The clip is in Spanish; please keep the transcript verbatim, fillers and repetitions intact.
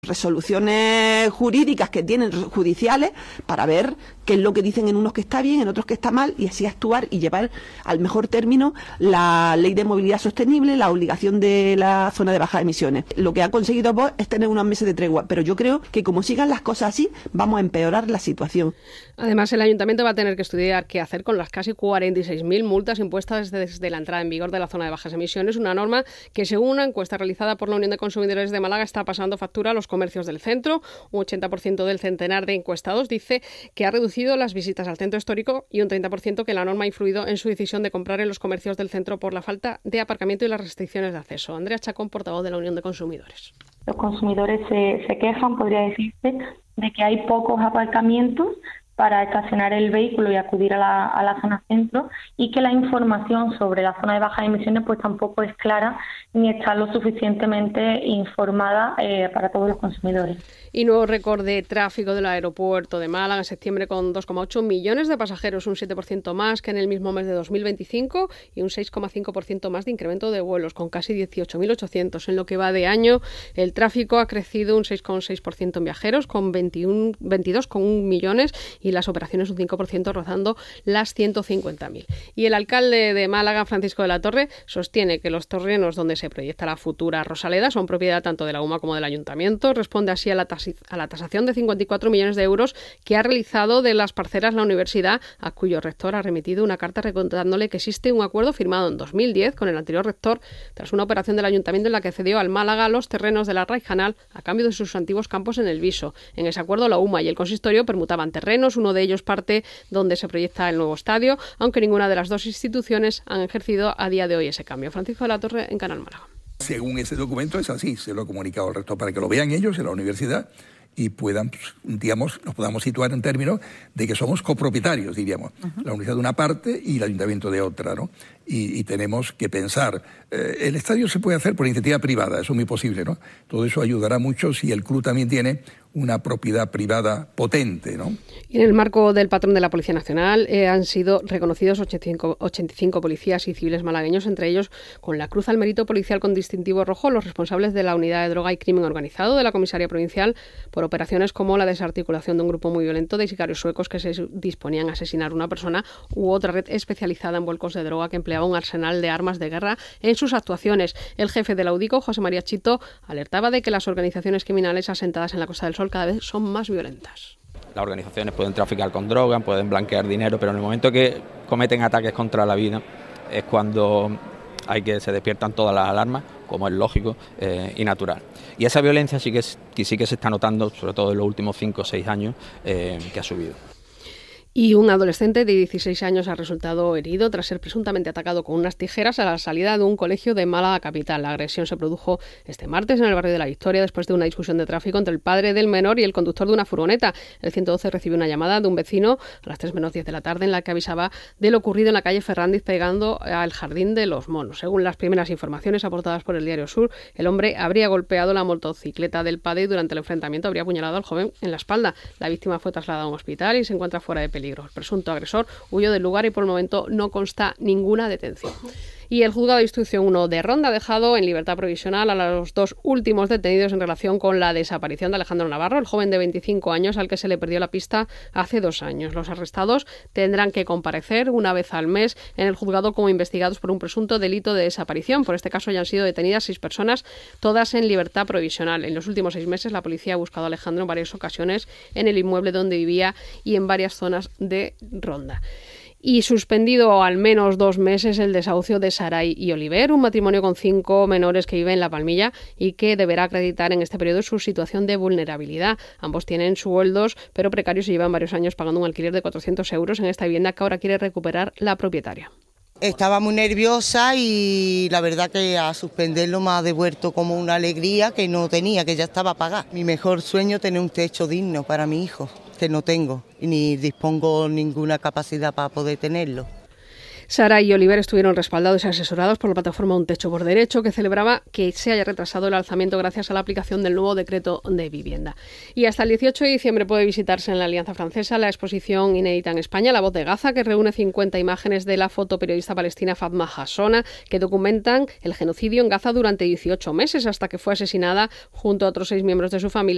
resoluciones jurídicas que tienen, judiciales, para ver qué es lo que dicen en unos que está bien, en otros que está mal, y así actuar y llevar al mejor término la ley de movilidad sostenible, la obligación de la zona de bajas emisiones. Lo que ha conseguido Vox es tener unos meses de tregua, pero yo creo que como sigan las cosas así, vamos a empeorar la situación. Además, el Ayuntamiento va a tener que estudiar qué hacer con las casi cuarenta y seis mil multas impuestas desde la entrada en vigor de la zona de bajas emisiones, una norma que, según una encuesta realizada por la Unión de Consumidores de Málaga, está pasando factura a los comercios del centro. Un ochenta por ciento del centenar de encuestados dice que ha reducido las visitas al centro histórico y un treinta por ciento que la norma ha influido en su decisión de comprar en los comercios del centro por la falta de aparcamiento y las restricciones de acceso. Andrea Chacón, portavoz de la Unión de Consumidores. Los consumidores se, se quejan, podría decirse, de que hay pocos aparcamientos para estacionar el vehículo y acudir a la, a la zona centro, y que la información sobre la zona de bajas emisiones pues tampoco es clara ni está lo suficientemente informada eh, para todos los consumidores. Y nuevo récord de tráfico del aeropuerto de Málaga en septiembre, con dos coma ocho millones de pasajeros, un siete por ciento más que en el mismo mes de dos mil veinticinco y un seis coma cinco por ciento más de incremento de vuelos, con casi dieciocho mil ochocientos. En lo que va de año, el tráfico ha crecido un seis coma seis por ciento en viajeros, con veintiuno, veintidós coma uno millones, y las operaciones un cinco por ciento, rozando las ciento cincuenta mil. Y el alcalde de Málaga, Francisco de la Torre, sostiene que los terrenos donde se proyecta la futura Rosaleda son propiedad tanto de la U M A como del Ayuntamiento. Responde así a la a la tasación de cincuenta y cuatro millones de euros que ha realizado de las parcelas la universidad, a cuyo rector ha remitido una carta recordándole que existe un acuerdo firmado en dos mil diez con el anterior rector tras una operación del Ayuntamiento en la que cedió al Málaga los terrenos de la Raijanal a cambio de sus antiguos campos en el Viso. En ese acuerdo, la U M A y el consistorio permutaban terrenos, uno de ellos parte donde se proyecta el nuevo estadio, aunque ninguna de las dos instituciones han ejercido a día de hoy ese cambio. Francisco de la Torre, en Canal Málaga. Según ese documento es así, se lo ha comunicado al rector para que lo vean ellos en la universidad y puedan, pues, digamos, nos podamos situar en términos de que somos copropietarios, diríamos, uh-huh. La universidad de una parte y el ayuntamiento de otra, ¿no? Y, y tenemos que pensar, eh, el estadio se puede hacer por iniciativa privada, eso es muy posible, ¿no? Todo eso ayudará mucho si el club también tiene una propiedad privada potente, ¿no? Y en el marco del patrón de la Policía Nacional eh, han sido reconocidos ochenta y cinco, ochenta y cinco policías y civiles malagueños, entre ellos con la Cruz al Mérito Policial con distintivo rojo, los responsables de la Unidad de Droga y Crimen Organizado de la Comisaría Provincial por operaciones como la desarticulación de un grupo muy violento de sicarios suecos que se disponían a asesinar a una persona, u otra red especializada en vuelcos de droga que empleaba un arsenal de armas de guerra en sus actuaciones. El jefe de la UDICO, José María Chito, alertaba de que las organizaciones criminales asentadas en la Costa del Sol cada vez son más violentas. Las organizaciones pueden traficar con drogas, pueden blanquear dinero, pero en el momento que cometen ataques contra la vida es cuando hay que se despiertan todas las alarmas, como es lógico eh, y natural. Y esa violencia sí que, que sí que se está notando, sobre todo en los últimos cinco o seis años, eh, que ha subido. Y un adolescente de dieciséis años ha resultado herido tras ser presuntamente atacado con unas tijeras a la salida de un colegio de Málaga capital. La agresión se produjo este martes en el barrio de La Victoria después de una discusión de tráfico entre el padre del menor y el conductor de una furgoneta. El ciento doce recibió una llamada de un vecino a las tres menos diez de la tarde en la que avisaba de lo ocurrido en la calle Ferrandiz pegando al Jardín de los Monos. Según las primeras informaciones aportadas por el Diario Sur, el hombre habría golpeado la motocicleta del padre y durante el enfrentamiento habría apuñalado al joven en la espalda. La víctima fue trasladada a un hospital y se encuentra fuera de peligro. El presunto agresor huyó del lugar y por el momento no consta ninguna detención. Y el Juzgado de Instrucción uno de Ronda ha dejado en libertad provisional a los dos últimos detenidos en relación con la desaparición de Alejandro Navarro, el joven de veinticinco años al que se le perdió la pista hace dos años. Los arrestados tendrán que comparecer una vez al mes en el juzgado como investigados por un presunto delito de desaparición. Por este caso ya han sido detenidas seis personas, todas en libertad provisional. En los últimos seis meses la policía ha buscado a Alejandro en varias ocasiones en el inmueble donde vivía y en varias zonas de Ronda. Y suspendido al menos dos meses el desahucio de Saray y Oliver, un matrimonio con cinco menores que vive en La Palmilla y que deberá acreditar en este periodo su situación de vulnerabilidad. Ambos tienen sueldos, pero precarios y llevan varios años pagando un alquiler de cuatrocientos euros en esta vivienda que ahora quiere recuperar la propietaria. Estaba muy nerviosa y la verdad que a suspenderlo me ha devuelto como una alegría que no tenía, que ya estaba pagada. Mi mejor sueño es tener un techo digno para mi hijo, que no tengo, y ni dispongo ninguna capacidad para poder tenerlo. Saray y Oliver estuvieron respaldados y asesorados por la plataforma Un Techo por Derecho, que celebraba que se haya retrasado el alzamiento gracias a la aplicación del nuevo decreto de vivienda. Y hasta el dieciocho de diciembre puede visitarse en la Alianza Francesa la exposición inédita en España, La Voz de Gaza, que reúne cincuenta imágenes de la fotoperiodista palestina Fatma Hassona, que documentan el genocidio en Gaza durante dieciocho meses, hasta que fue asesinada junto a otros seis miembros de su familia